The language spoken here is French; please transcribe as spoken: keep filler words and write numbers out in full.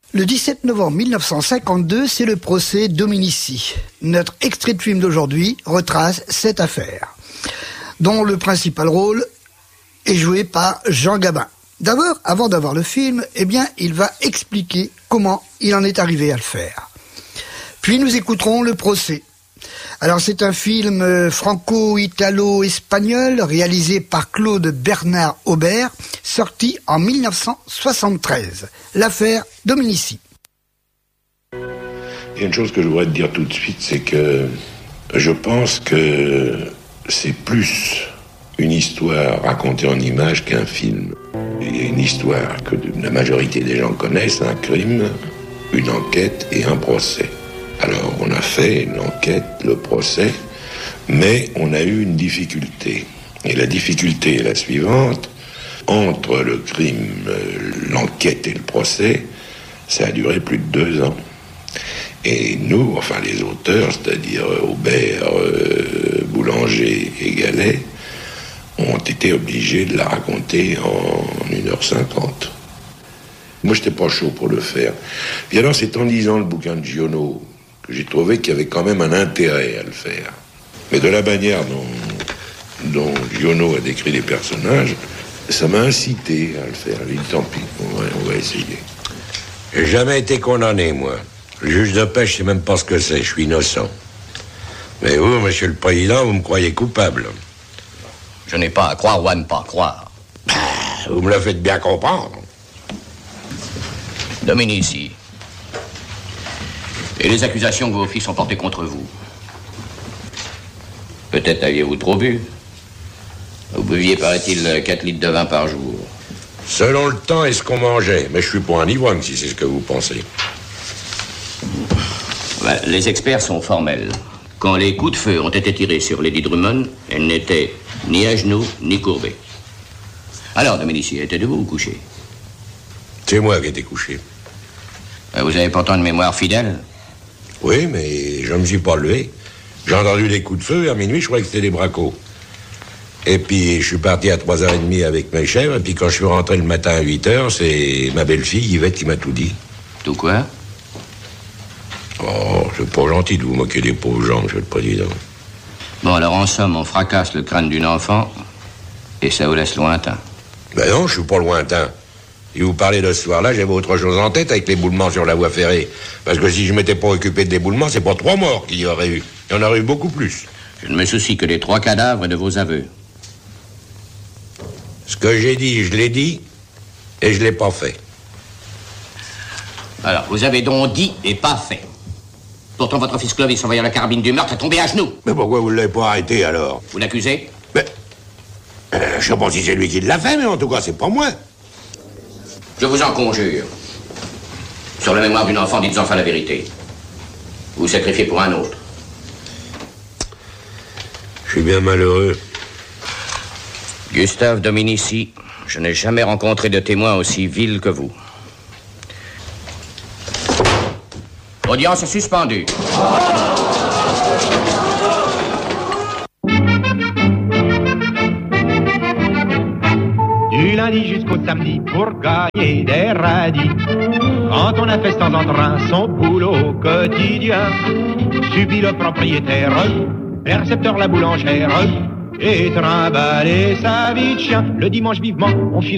Le dix-sept novembre mille neuf cent cinquante-deux, c'est le procès Dominici. Notre extrait de film d'aujourd'hui retrace cette affaire, dont le principal rôle est joué par Jean Gabin. D'abord, avant d'avoir le film, eh bien, il va expliquer comment il en est arrivé à le faire. Puis nous écouterons le procès. Alors c'est un film franco-italo-espagnol réalisé par Claude Bernard Aubert, sorti en mille neuf cent soixante-treize. L'affaire Dominici. Il y a une chose que je voudrais te dire tout de suite, c'est que je pense que c'est plus une histoire racontée en images qu'un film. Il y a une histoire que la majorité des gens connaissent, un crime, une enquête et un procès. Alors, on a fait l'enquête, le procès, mais on a eu une difficulté. Et la difficulté est la suivante. Entre le crime, l'enquête et le procès, ça a duré plus de deux ans. Et nous, enfin les auteurs, c'est-à-dire Aubert, euh, Boulanger et Gallet, ont été obligés de la raconter en une heure cinquante. Moi, j'étais pas chaud pour le faire. Puis alors, c'est en lisant le bouquin de Giono que j'ai trouvé qu'il y avait quand même un intérêt à le faire. Mais de la manière dont, dont Giono a décrit les personnages, ça m'a incité à le faire. J'ai dit, tant pis, on va, on va essayer. J'ai jamais été condamné, moi. Le juge de paix, je sais même pas ce que c'est, je suis innocent. Mais vous, monsieur le président, vous me croyez coupable. Je n'ai pas à croire ou à ne pas croire. Bah, vous me le faites bien comprendre. Dominici. Et les accusations que vos fils ont portées contre vous? Peut-être aviez-vous trop bu? Vous buviez, paraît-il, quatre litres de vin par jour. Selon le temps et ce qu'on mangeait. Mais je suis pas un ivrogne, si c'est ce que vous pensez. Ben, les experts sont formels. Quand les coups de feu ont été tirés sur Lady Drummond, elle n'était ni à genoux, ni courbée. Alors, Dominici, était debout ou couché? C'est moi qui étais couché. Ben, vous avez pourtant une mémoire fidèle? Oui, mais je ne me suis pas levé. J'ai entendu des coups de feu, et à minuit, je croyais que c'était des bracos. Et puis, je suis parti à trois heures trente avec mes chèvres, et puis quand je suis rentré le matin à huit heures, c'est ma belle-fille, Yvette, qui m'a tout dit. Tout quoi? Oh, c'est pas gentil de vous moquer des pauvres gens, monsieur le président. Bon, alors en somme, on fracasse le crâne d'une enfant, et ça vous laisse lointain. Ben non, je suis pas lointain. Si vous parlez de ce soir-là, j'avais autre chose en tête avec l'éboulement sur la voie ferrée. Parce que si je m'étais pas occupé de l'éboulement, c'est pas trois morts qu'il y aurait eu. Il y en aurait eu beaucoup plus. Je ne me soucie que des trois cadavres et de vos aveux. Ce que j'ai dit, je l'ai dit, et je l'ai pas fait. Alors, vous avez donc dit et pas fait. Pourtant, votre fils Clovis, en voyant la carabine du meurtre, est tombé à genoux. Mais pourquoi vous ne l'avez pas arrêté, alors? Vous l'accusez? Mais... Euh, je sais pas si c'est lui qui l'a fait, mais en tout cas, c'est pas moi. Je vous en conjure. Sur la mémoire d'une enfant, dites enfin la vérité. Vous vous sacrifiez pour un autre. Je suis bien malheureux. Gustave Dominici, je n'ai jamais rencontré de témoin aussi vil que vous. Audience suspendue. Du lundi jusqu'au samedi pour gagner des radis. Quand on a fait sans entrain son boulot quotidien, subit le propriétaire, percepteur la boulangère, et trimballer sa vie de chien. Le dimanche vivement, on file